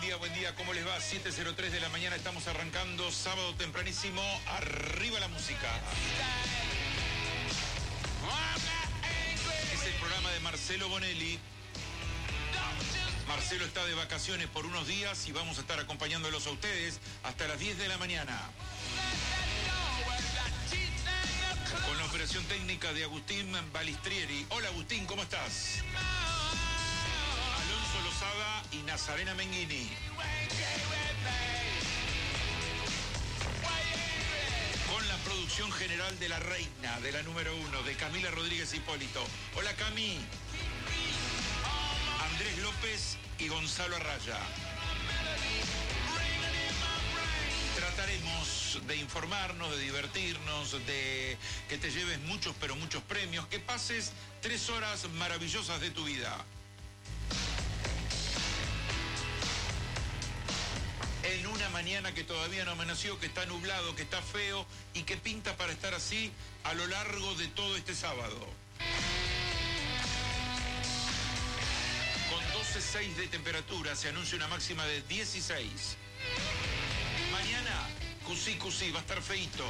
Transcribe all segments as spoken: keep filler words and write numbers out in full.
día, buen día, ¿cómo les va? siete cero tres de la mañana, estamos arrancando, sábado tempranísimo, arriba la música. Es el programa de Marcelo Bonelli. Marcelo está de vacaciones por unos días y vamos a estar acompañándolos a ustedes hasta las diez de la mañana. Con la operación técnica de Agustín Balistrieri. Hola Agustín, ¿cómo estás? Alonso Lozada y Nazarena Menghini. Con la producción general de la reina, de la número uno, de Camila Rodríguez Hipólito. Hola Cami. Andrés López y Gonzalo Arraya. Trataremos de informarnos, de divertirnos, de que te lleves muchos, pero muchos premios, que pases tres horas maravillosas de tu vida. En una mañana que todavía no amaneció, que está nublado, que está feo y que pinta para estar así a lo largo de todo este sábado. Con doce coma seis de temperatura se anuncia una máxima de dieciséis. Mañana, cusí, cusí, va a estar feito.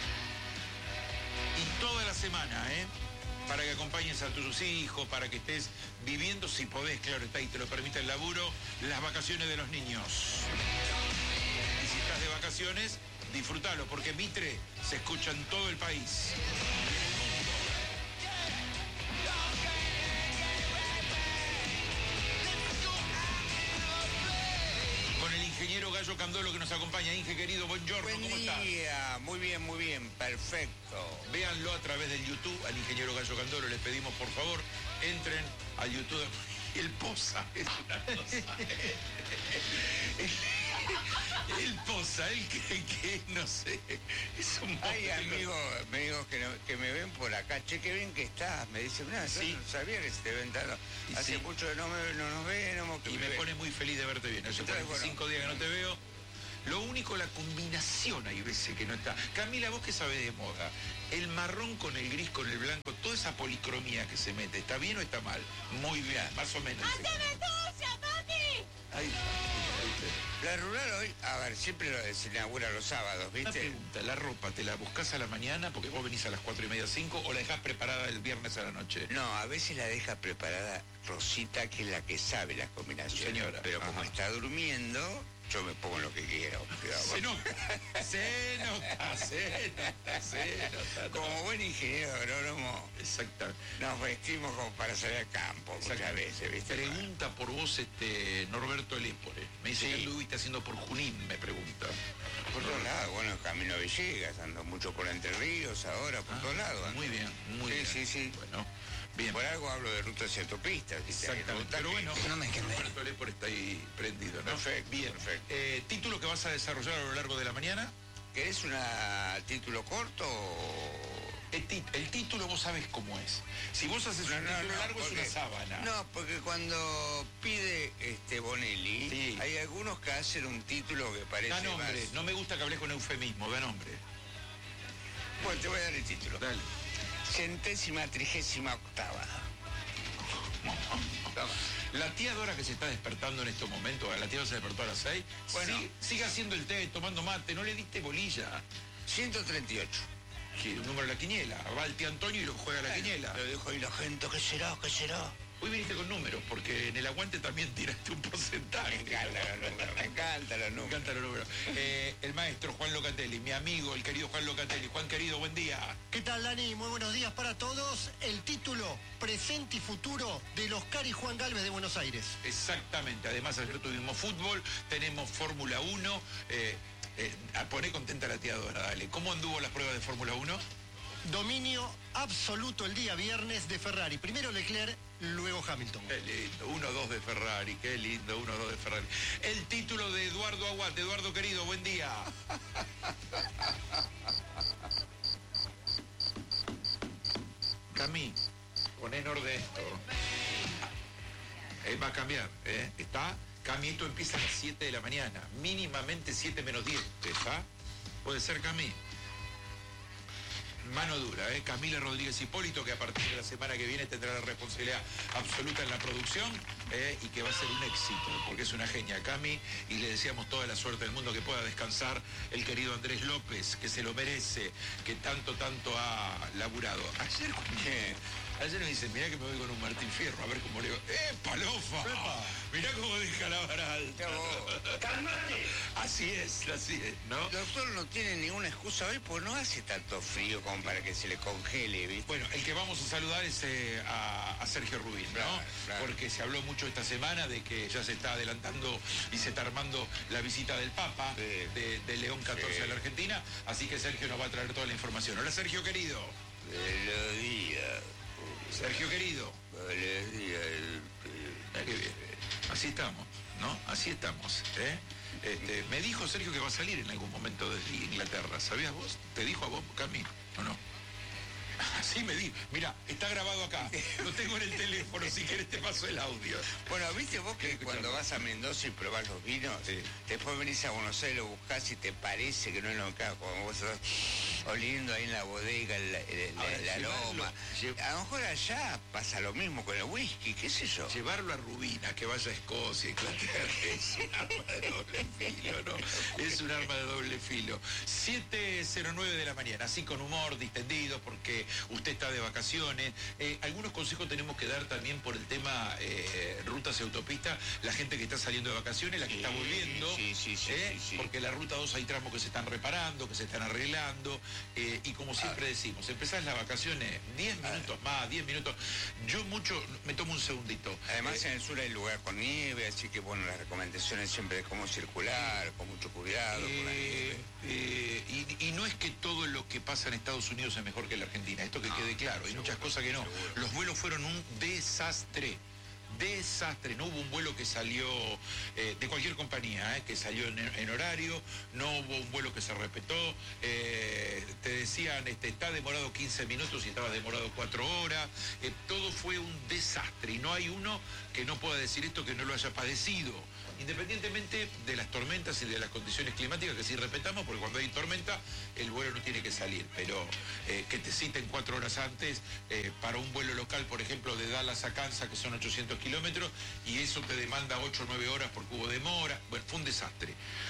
Y toda la semana, ¿eh? Para que acompañes a tus hijos, para que estés viviendo, si podés, claro está, y te lo permite el laburo, las vacaciones de los niños. Y si estás de vacaciones, disfrútalo, porque Mitre se escucha en todo el país. Con el ingeniero Gallo Candolo que nos acompaña. Inge, querido, buongiorno, Buen ¿cómo estás? Buen día, muy bien, muy bien, perfecto. Véanlo a través del YouTube, al ingeniero Gallo Candolo, les pedimos por favor, entren al YouTube. El Poza es una cosa. El, el Poza, el que, que no sé, es un Hay monstruo. amigos, amigos que, no, que me ven por acá, che, qué bien que estás. Me dicen, no, Sí. yo no sabía que se te ven tanto. Y Hace sí. mucho que no, me, no nos ven, no me, Y me ven. pone muy feliz de verte bien. Hace Entonces, cuarenta y cinco bueno. días que no te veo. Lo único, la combinación hay veces que no está. Camila, vos que sabés de moda, el marrón con el gris, con el blanco, toda esa policromía que se mete, ¿está bien o está mal? Muy bien, más o menos. ¡Haceme tuya, papi! Ahí está. La rural hoy, a ver, siempre lo se inaugura los sábados, Una ¿viste? pregunta, ¿la ropa te la buscás a la mañana porque vos venís a las cuatro y media, cinco, o la dejás preparada el viernes a la noche? No, a veces la deja preparada Rosita, que es la que sabe las combinaciones. Señora. Pero como Ajá. está durmiendo, yo me pongo lo que quiero. Se nota, se nota, se nota, se nota. Como buen ingeniero agrónomo, Exactamente. nos vestimos como para salir al campo muchas veces, ¿viste? Pregunta por vos este Norberto Elépore. Me dice Sí. que anduviste haciendo por Junín, me pregunta. Por todos lados, bueno, Camino a Villegas, ando mucho por Entre Ríos ahora, por Ah, todos lados. ando. Muy bien, muy Sí, bien. sí, sí. Bueno, bien. Por algo hablo de rutas y autopistas, ¿viste? Exactamente. Pero bueno, no me quemé. Norberto Elépore está ahí prendido, ¿no? Perfecto, Bien. perfecto. Eh, ¿Título que vas a desarrollar a lo largo de la mañana? ¿Querés un título corto o...? El, ti- el título vos sabés cómo es. Si vos haces un título largo porque- es una sábana. No, porque cuando pide este Bonelli, Sí. hay algunos que hacen un título que parece Da nombre. más... No me gusta que hables con eufemismo, da nombre. Bueno, te voy a dar el título. Dale. Centésima, trigésima octava. Toma. La tía Dora que se está despertando en estos momentos, la tía Dora se despertó a las seis, Bueno. sigue, sigue haciendo el té, tomando mate, no le diste bolilla. ciento treinta y ocho. Que el número de la quiniela, va el tío Antonio y lo juega la quiniela. Lo dijo ahí la gente, ¿qué será? ¿Qué será? Hoy viniste con números, porque en el aguante también tiraste un porcentaje. Me encantan los números, me encantan los Me números. encantan los números. Eh, el maestro Juan Locatelli, mi amigo, el querido Juan Locatelli. Juan querido, buen día. ¿Qué tal, Dani? Muy buenos días para todos. El título, presente y futuro, del Oscar y Juan Galvez de Buenos Aires. Exactamente. Además, ayer tuvimos fútbol, tenemos Fórmula uno. Eh, eh, a poner contenta a la tía Dora, dale. ¿Cómo anduvo las pruebas de Fórmula uno? Dominio absoluto el día viernes de Ferrari. Primero Leclerc, luego Hamilton. Qué lindo, uno dos de Ferrari, qué lindo, uno dos de Ferrari. El título de Eduardo Aguat. Eduardo querido, buen día. Camí, pon en orden esto. Eh, va a cambiar, ¿eh? Está, Cami, esto empieza a las siete de la mañana, mínimamente siete menos diez, ¿está? Puede ser, Cami. Mano dura, ¿eh? Camila Rodríguez Hipólito, que a partir de la semana que viene tendrá la responsabilidad absoluta en la producción, ¿eh? Y que va a ser un éxito, porque es una genia, Cami, y le deseamos toda la suerte del mundo, que pueda descansar el querido Andrés López, que se lo merece, que tanto, tanto ha laburado. Ayer, ayer me dicen, mirá que me voy con un Martín Fierro, a ver cómo le digo. ¡Eh, palofa! ¡Epa! Mirá cómo deja la vara alta. ¡Cálmate! Así es, así es, ¿no? Doctor, no tiene ninguna excusa hoy, pues no hace tanto frío como para que se le congele, ¿viste? Bueno, el que vamos a saludar es eh, a, a Sergio Rubín, ¿no? Claro, claro. Porque se habló mucho esta semana de que ya se está adelantando y se está armando la visita del Papa, Sí. de, de León catorce Sí. a la Argentina, así que Sergio nos va a traer toda la información. Hola, Sergio querido. Buenos días. Sergio querido. Buenos días. Ah, qué bien. Así estamos, ¿no? Así estamos, ¿eh? Este, me dijo Sergio que va a salir en algún momento desde Inglaterra. ¿Sabías vos? ¿Te dijo a vos, Cami, o no? Así me dijo. Mira, está grabado acá. Lo tengo en el teléfono. Si querés te paso el audio. Bueno, ¿viste vos que Escuchame. cuando vas a Mendoza y probás los vinos, Sí. después venís a Buenos Aires, lo buscás y te parece que no es lo que como vos estás oliendo ahí en la bodega el, el- el- Ahora, el llevarlo- aroma? lle- A lo mejor allá pasa lo mismo con el whisky, qué sé yo. Llevarlo a Rubina, que vaya a Escocia, Inglaterra, es un arma de doble filo, ¿no? Es un arma de doble filo. siete cero nueve de la mañana, así con humor, distendido, porque usted está de vacaciones. Eh, algunos consejos tenemos que dar también por el tema eh, rutas y autopistas, la gente que está saliendo de vacaciones, la que Sí, está volviendo, sí, sí, sí, ¿eh? sí, sí. Porque la ruta dos hay tramos que se están reparando, que se están arreglando, eh, y como siempre decimos, empezás las vacaciones diez minutos más, diez minutos. Yo mucho, me tomo un segundito. Además Eh, en el sur hay lugar con nieve, así que bueno, las recomendaciones siempre de cómo circular, con mucho cuidado. con la Eh, nieve. eh, y, y no es que todo lo que pasa en Estados Unidos es mejor que en la Argentina, esto que No, quede claro, hay seguro, muchas cosas que no. seguro. Los vuelos fueron un desastre. Desastre, no hubo un vuelo que salió eh, de cualquier compañía, eh, que salió en, en horario, no hubo un vuelo que se respetó, eh, te decían, este, está demorado quince minutos y estaba demorado cuatro horas, eh, todo fue un desastre y no hay uno que no pueda decir esto que no lo haya padecido, independientemente de las tormentas y de las condiciones climáticas, que sí respetamos, porque cuando hay tormenta el vuelo no tiene que salir, pero eh, que te citen cuatro horas antes eh, para un vuelo local, por ejemplo, de Dallas a Kansas, que son ochocientos kilómetros, y eso te demanda ocho o nueve horas porque hubo demora, bueno, fue un desastre.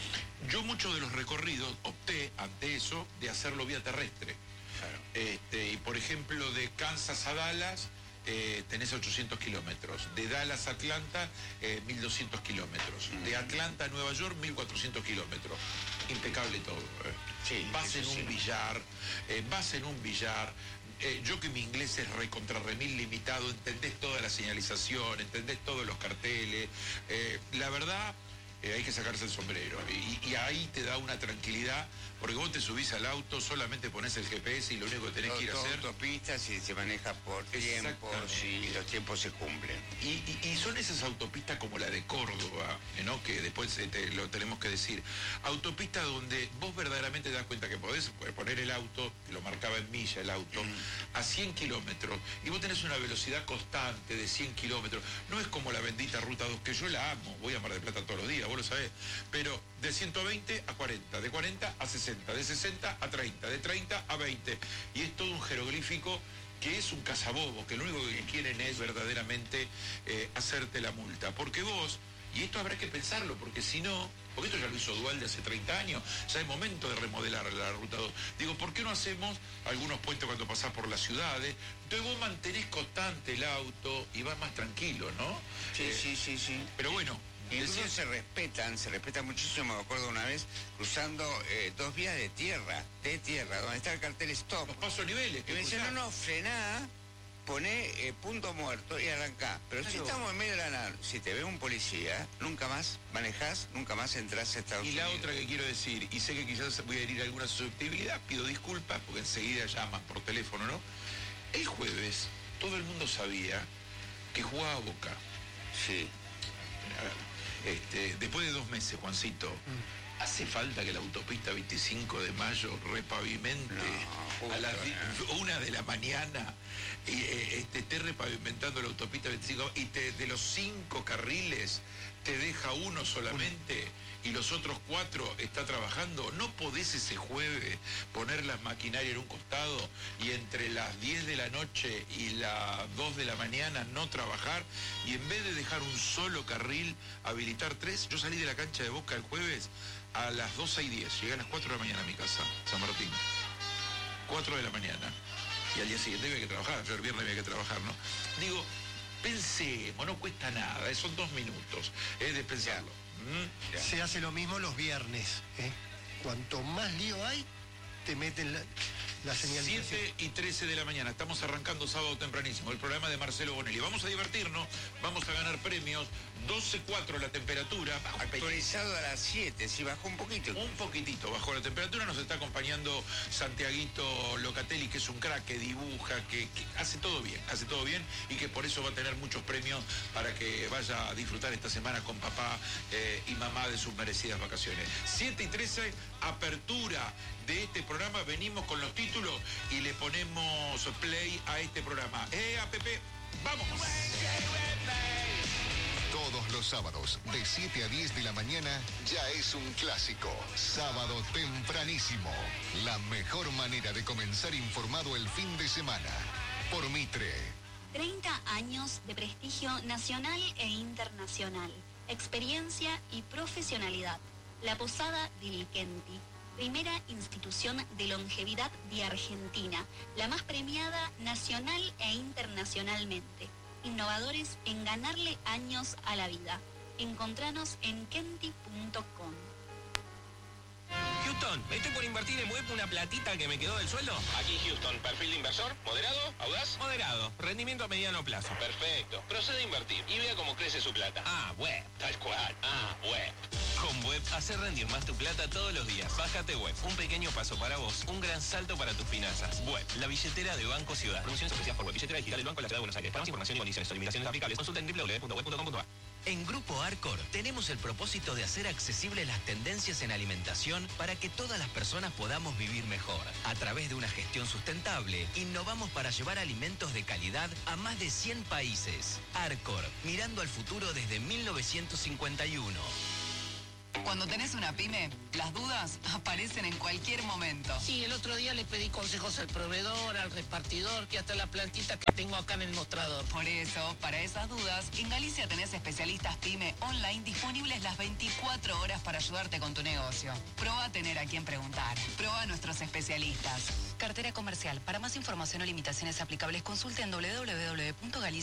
Yo muchos de los recorridos opté ante eso de hacerlo vía terrestre. Claro. Este, y por ejemplo, de Kansas a Dallas, eh, tenés ochocientos kilómetros. De Dallas a Atlanta, eh, mil doscientos kilómetros. De Atlanta a Nueva York, mil cuatrocientos kilómetros. Impecable todo. eh. Sí, vas eso en un sí. billar, eh, vas en un billar. Eh, yo que mi inglés es recontra remil limitado, entendés toda la señalización, entendés todos los carteles. Eh, la verdad, eh, hay que sacarse el sombrero. Y, y ahí te da una tranquilidad, porque vos te subís al auto, solamente pones el G P S y lo único que tenés que ir a Todo- hacer... autopistas y se maneja por tiempos Exactamente. y los tiempos se cumplen. Y, y- y son esas autopistas como la de Córdoba, eh, ¿no? Que después eh, te- lo tenemos que decir. Autopistas donde vos verdaderamente te das cuenta que podés poner el auto, lo marcaba en milla el auto, a cien kilómetros, y vos tenés una velocidad constante de cien kilómetros. No es como la bendita Ruta dos, que yo la amo, voy a Mar del Plata todos los días, vos lo sabés, pero de ciento veinte a cuarenta, de cuarenta a sesenta, de sesenta a treinta, de treinta a veinte, y es todo un jeroglífico que es un cazabobo, que lo único que quieren es verdaderamente eh, hacerte la multa. Porque vos, y esto habrá que pensarlo, porque si no, porque esto ya lo hizo Dualde hace treinta años, ya es momento de remodelar la Ruta dos. Digo, ¿por qué no hacemos algunos puentes cuando pasás por las ciudades? Entonces vos mantenés constante el auto y vas más tranquilo, ¿no? Sí, Eh, sí, sí, sí. Pero bueno, Incluso decía- se respetan, se respetan muchísimo. Me acuerdo una vez cruzando eh, dos vías de tierra, de tierra, donde está el cartel stop. los pasos a niveles. Y que me decían, no, cruzás. no, frená, poné eh, punto muerto y arrancá. Pero si Claro. estamos en medio de la nada, si te ve un policía, nunca más manejás, nunca más entras a Estados Y Unidos. la otra que quiero decir, y sé que quizás voy a herir alguna susceptibilidad, pido disculpas porque enseguida llaman por teléfono, ¿no? El jueves todo el mundo sabía que jugaba a Boca. Sí. A ver, este, después de dos meses, Juancito, ¿hace falta que la autopista veinticinco de mayo repavimente No, justo, a las di- ¿eh? una de la mañana y, eh, este, esté repavimentando la autopista veinticinco y te, de los cinco carriles te deja uno solamente y los otros cuatro está trabajando, ¿no podés ese jueves poner las maquinarias en un costado y entre las diez de la noche y las dos de la mañana no trabajar? Y en vez de dejar un solo carril, habilitar tres. Yo salí de la cancha de Boca el jueves a las doce y diez, llegué a las cuatro de la mañana a mi casa, San Martín. cuatro de la mañana. Y al día siguiente había que trabajar, yo el viernes había que trabajar, ¿no? Digo, pensemos, no cuesta nada, son dos minutos, es de pensarlo. ¿Mm? Se hace lo mismo los viernes, ¿eh? Cuanto más lío hay, te meten la, la señalización. siete y trece de la mañana, estamos arrancando sábado tempranísimo, el programa de Marcelo Bonelli. Vamos a divertirnos, vamos a ganar premios, doce cuatro la temperatura. Actualizado a las siete, si bajó un poquito. Un poquitito bajó la temperatura, nos está acompañando Santiaguito Locatelli, que es un crack, que dibuja, que, que hace todo bien, hace todo bien y que por eso va a tener muchos premios para que vaya a disfrutar esta semana con papá eh, y mamá de sus merecidas vacaciones. siete y trece, apertura de este programa, venimos con los títulos y le ponemos play a este programa. ¡Eh, A P P! ¡Vamos! Todos los sábados, de siete a diez de la mañana, ya es un clásico. Sábado tempranísimo. La mejor manera de comenzar informado el fin de semana. Por Mitre. treinta años de prestigio nacional e internacional. Experiencia y profesionalidad. La Posada del Kenti. Primera institución de longevidad de Argentina. La más premiada nacional e internacionalmente. Innovadores en ganarle años a la vida. Encontranos en kenti punto com. Houston, me estoy por invertir en web una platita que me quedó del sueldo. Aquí Houston, perfil de inversor, moderado, audaz. Moderado, rendimiento a mediano plazo. Perfecto, procede a invertir y vea cómo crece su plata. Ah, web. Tal cual, ah, web. Con Web, hace rendir más tu plata todos los días. Bájate Web, un pequeño paso para vos, un gran salto para tus finanzas. Web, la billetera de Banco Ciudad. Promociones especiales por Web, billetera digital del Banco de la Ciudad de Buenos Aires. Para más información y condiciones o limitaciones aplicables, consulta en doble u doble u doble u punto web punto com punto a r. En Grupo Arcor tenemos el propósito de hacer accesibles las tendencias en alimentación para que todas las personas podamos vivir mejor. A través de una gestión sustentable, innovamos para llevar alimentos de calidad a más de cien países. Arcor, mirando al futuro desde mil novecientos cincuenta y uno. Cuando tenés una pyme, las dudas aparecen en cualquier momento. Sí, el otro día le pedí consejos al proveedor, al repartidor, que hasta la plantita que tengo acá en el mostrador. Por eso, para esas dudas, en Galicia tenés especialistas pyme online disponibles las veinticuatro horas para ayudarte con tu negocio. Proba a tener a quien preguntar. Proba a nuestros especialistas. Cartera comercial. Para más información o limitaciones aplicables, consulte en doble u doble u doble u punto galicia